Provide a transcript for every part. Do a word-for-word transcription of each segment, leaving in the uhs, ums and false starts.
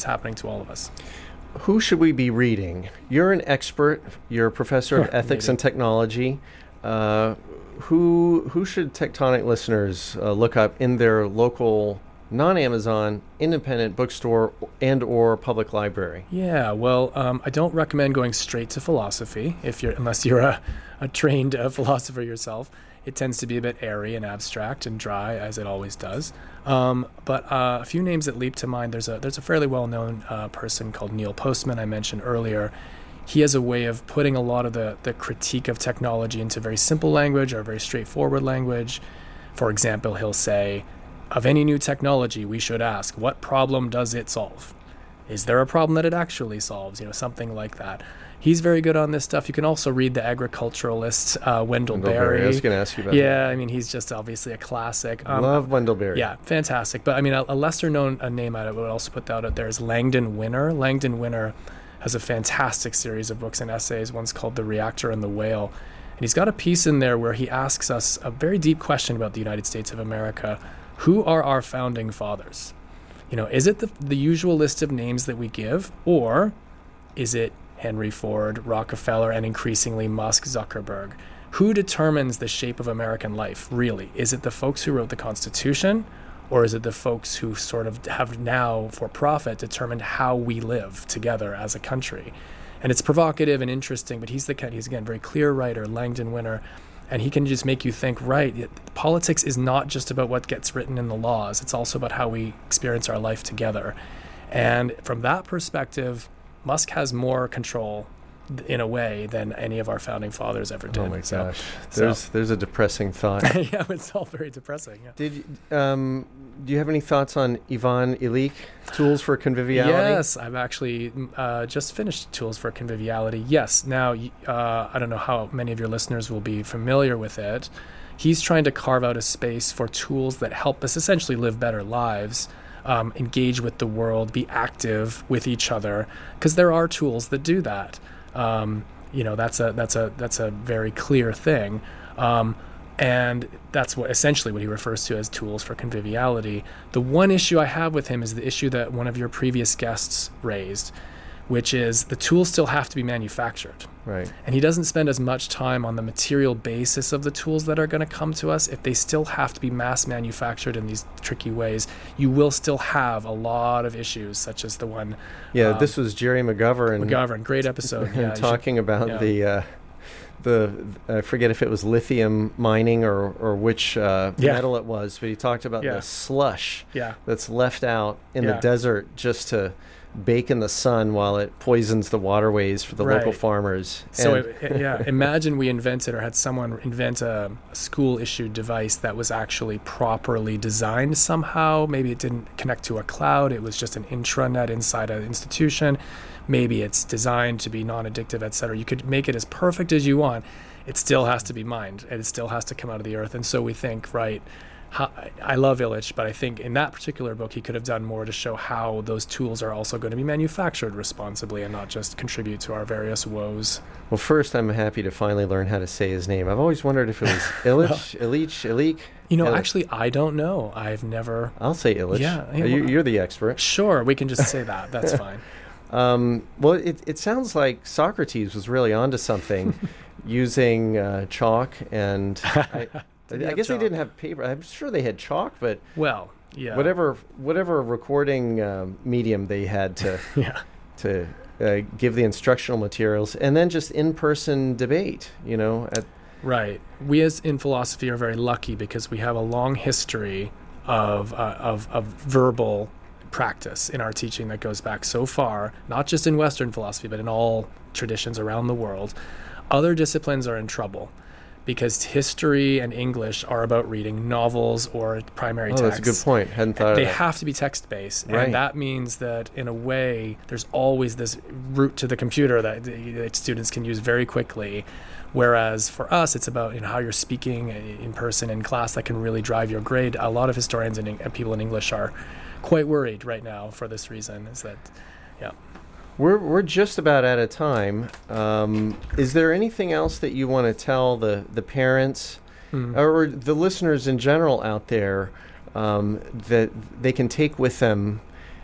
that's happening to all of us. Who should we be reading? You're an expert. You're a professor of ethics Maybe. and technology. Uh, who who should Tectonic listeners uh, look up in their local non-Amazon independent bookstore and or public library? Yeah, well, um, I don't recommend going straight to philosophy if you're unless you're a, a trained uh, philosopher yourself. It tends to be a bit airy and abstract and dry, as it always does. Um, but uh, a few names that leap to mind. There's a there's a fairly well-known uh, person called Neil Postman I mentioned earlier. He has a way of putting a lot of the, the critique of technology into very simple language or very straightforward language. For example, he'll say, of any new technology, we should ask, what problem does it solve? Is there a problem that it actually solves? You know, something like that. He's very good on this stuff. You can also read the agriculturalist, uh, Wendell, Wendell Berry. Berry. I was going to ask you about yeah, that. Yeah, I mean, he's just obviously a classic. Um, Love Wendell Berry. Yeah, fantastic. But I mean, a, a lesser-known a name I would also put out there is Langdon Winner. Langdon Winner has a fantastic series of books and essays. One's called The Reactor and the Whale. And he's got a piece in there where he asks us a very deep question about the United States of America. Who are our founding fathers? You know, is it the, the usual list of names that we give, or is it Henry Ford, Rockefeller, and increasingly Musk, Zuckerberg? Who determines the shape of American life, really? Is it the folks who wrote the Constitution, or is it the folks who sort of have now, for profit, determined how we live together as a country? And it's provocative and interesting, but he's the he's again very clear writer, Langdon Winner, and he can just make you think, right, politics is not just about what gets written in the laws, it's also about how we experience our life together. And from that perspective, Musk has more control in a way than any of our founding fathers ever did. Oh my so, gosh, there's so. there's a depressing thought. Yeah, it's all very depressing. Yeah. Did um, do you have any thoughts on Ivan Illich, Tools for Conviviality? Yes, I've actually uh, just finished Tools for Conviviality. Yes, now uh, I don't know how many of your listeners will be familiar with it. He's trying to carve out a space for tools that help us essentially live better lives. Um, engage with the world, be active with each other, because there are tools that do that. Um, you know, that's a that's a that's a very clear thing, um, and that's what essentially what he refers to as tools for conviviality. The one issue I have with him is the issue that one of your previous guests raised, which is the tools still have to be manufactured. Right. And he doesn't spend as much time on the material basis of the tools that are going to come to us. If they still have to be mass manufactured in these tricky ways, you will still have a lot of issues, such as the one. Yeah, um, this was Jerry McGovern. McGovern, great episode. Yeah, talking should, about yeah. the. Uh, The I forget if it was lithium mining or or which uh, yeah. metal it was, but he talked about yeah. the slush yeah. that's left out in yeah. the desert just to bake in the sun while it poisons the waterways for the right. local farmers. So and it, yeah, imagine we invented or had someone invent a, a school-issued device that was actually properly designed somehow. Maybe it didn't connect to a cloud. It was just an intranet inside an institution. Maybe it's designed to be non-addictive, et cetera. You could make it as perfect as you want. It still has to be mined, and it still has to come out of the earth. And so we think, right, how, I love Illich, but I think in that particular book, he could have done more to show how those tools are also going to be manufactured responsibly and not just contribute to our various woes. Well, first, I'm happy to finally learn how to say his name. I've always wondered if it was Illich, Illich, Illich. You know, Illich. actually, I don't know. I've never... I'll say Illich. Yeah. yeah Uh, you, well, you're the expert. Sure, we can just say that. That's fine. Um, well, it, it sounds like Socrates was really onto something using uh, chalk and... I, I guess chalk? They didn't have paper. I'm sure they had chalk, but... Well, yeah. Whatever whatever recording um, medium they had to yeah. to uh, give the instructional materials, and then just in-person debate, you know. At right. We as in philosophy are very lucky because we have a long history of uh, of, of verbal practice in our teaching that goes back so far, not just in Western philosophy, but in all traditions around the world. Other disciplines are in trouble because history and English are about reading novels or primary oh, texts. that's a good point. Hadn't thought They of that. have to be text-based, Right. and that means that, in a way, there's always this route to the computer that, that students can use very quickly, whereas for us, it's about you know, how you're speaking in person in class that can really drive your grade. A lot of historians and, and people in English are quite worried right now for this reason, is that, yeah. We're we're just about out of time. Um, is there anything else that you want to tell the, the parents Mm. or the listeners in general out there um, that they can take with them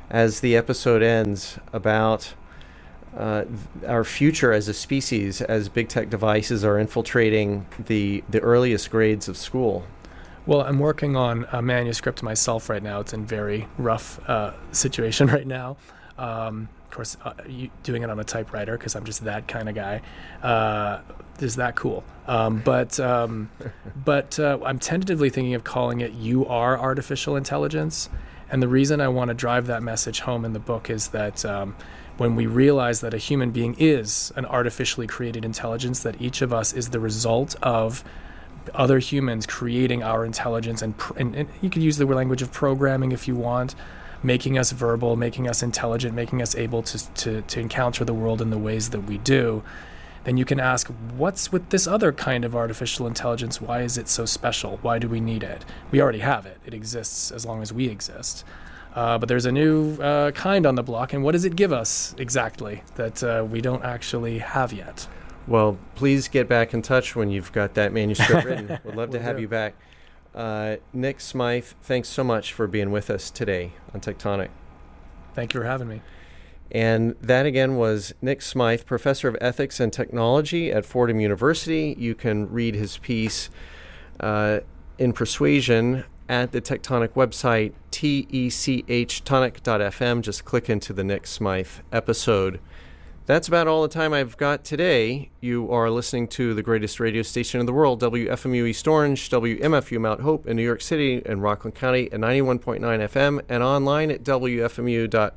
as the episode ends about uh, our future as a species as big tech devices are infiltrating the, the earliest grades of school. Well, I'm working on a manuscript myself right now. It's in very rough uh, situation right now. Um, of course, uh, you, doing it on a typewriter because I'm just that kind of guy. Uh, is that cool? Um, but um, but uh, I'm tentatively thinking of calling it "You Are Artificial Intelligence," and the reason I want to drive that message home in the book is that um, when we realize that a human being is an artificially created intelligence, that each of us is the result of other humans creating our intelligence, and, pr- and, and you could use the language of programming if you want, making us verbal, making us intelligent, making us able to, to, to encounter the world in the ways that we do, then you can ask, what's with this other kind of artificial intelligence? Why is it so special? Why do we need it? We already have it. It exists as long as we exist. Uh, but there's a new uh, kind on the block, and what does it give us exactly that uh, we don't actually have yet? Well, please get back in touch when you've got that manuscript written. We'd love to Will have do. you back. Uh, Nick Smythe, thanks so much for being with us today on Tectonic. Thank you for having me. And that again was Nick Smythe, Professor of Ethics and Technology at Fordham University. You can read his piece uh, in Persuasion at the Tectonic website, T E C H tonic dot f m. Just click into the Nick Smythe episode. That's about all the time I've got today. You are listening to the greatest radio station in the world, W F M U East Orange, W M F U Mount Hope in New York City and Rockland County at ninety-one point nine F M and online at W F M U dot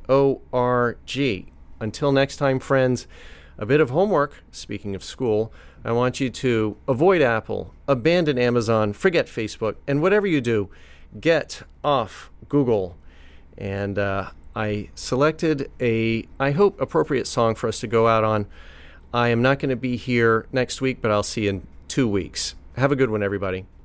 org. Until next time, friends, a bit of homework, speaking of school. I want you to avoid Apple, abandon Amazon, forget Facebook, and whatever you do, get off Google. And uh, I selected a, I hope, appropriate song for us to go out on. I am not going to be here next week, but I'll see you in two weeks. Have a good one, everybody.